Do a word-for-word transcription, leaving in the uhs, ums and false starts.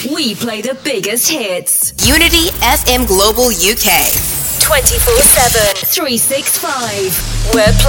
We play the biggest hits. Unity F M Global U K. twenty-four seven. three sixty-five. We're playing